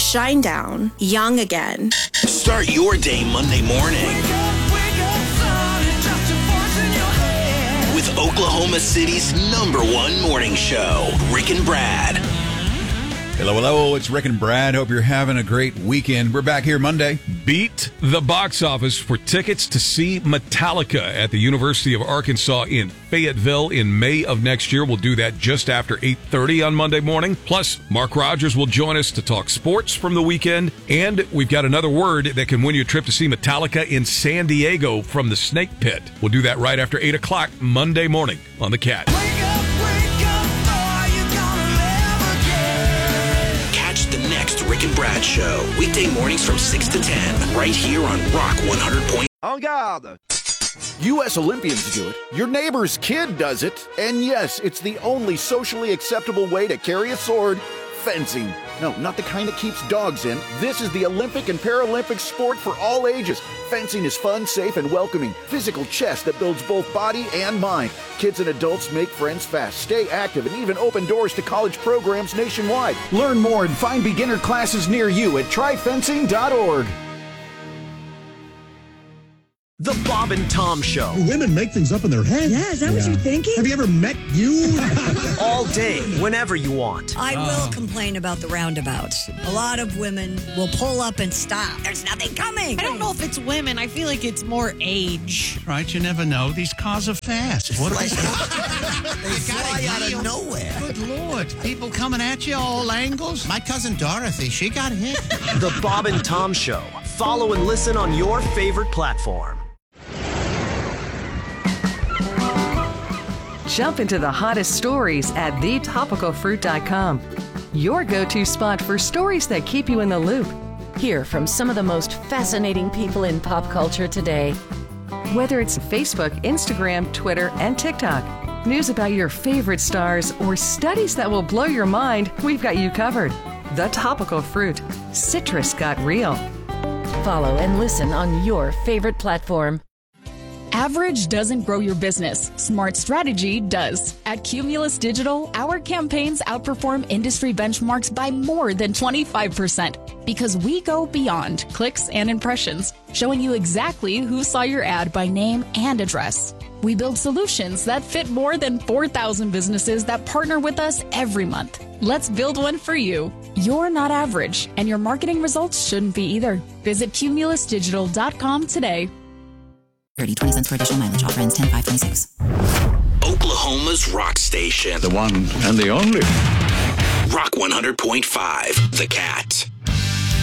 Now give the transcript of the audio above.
shine down, young again. Start your day Monday morning with Oklahoma City's #1 morning show, Rick and Brad. Hello, hello. It's Rick and Brad. Hope you're having a great weekend. We're back here Monday. Beat the box office for tickets to see Metallica at the University of Arkansas in Fayetteville in May of next year. We'll do that just after 8:30 on Monday morning. Plus, Mark Rogers will join us to talk sports from the weekend. And we've got another word that can win you a trip to see Metallica in San Diego from the Snake Pit. We'll do that right after 8 o'clock Monday morning on The Cat. Rick and Brad Show, weekday mornings from 6 to 10, right here on Rock 100. En garde! U.S. Olympians do it, your neighbor's kid does it, and yes, it's the only socially acceptable way to carry a sword, fencing. No, not the kind that keeps dogs in. This is the Olympic and Paralympic sport for all ages. Fencing is fun, safe, and welcoming. Physical chess that builds both body and mind. Kids and adults make friends fast, stay active, and even open doors to college programs nationwide. Learn more and find beginner classes near you at tryfencing.org. The Bob and Tom Show. Women make things up in their head. Yeah, is that what you're thinking? Have you ever met you? All day, whenever you want. I will complain about the roundabouts. A lot of women will pull up and stop. There's nothing coming. I don't know if it's women. I feel like it's more age. Right, you never know. These cars are fast. What They fly out of nowhere. Good Lord. People coming at you all angles. My cousin Dorothy, she got hit. The Bob and Tom Show. Follow and listen on your favorite platform. Jump into the hottest stories at thetopicalfruit.com. Your go-to spot for stories that keep you in the loop. Hear from some of the most fascinating people in pop culture today. Whether it's Facebook, Instagram, Twitter, and TikTok, news about your favorite stars, or studies that will blow your mind, we've got you covered. The Topical Fruit. Citrus got real. Follow and listen on your favorite platform. Average doesn't grow your business. Smart strategy does. At Cumulus Digital, our campaigns outperform industry benchmarks by more than 25% because we go beyond clicks and impressions, showing you exactly who saw your ad by name and address. We build solutions that fit more than 4,000 businesses that partner with us every month. Let's build one for you. You're not average, and your marketing results shouldn't be either. Visit cumulusdigital.com today. 20 cents for additional mileage. Offer ends 10/5/26. Oklahoma's rock station. The one and the only. Rock 100.5, The Cat.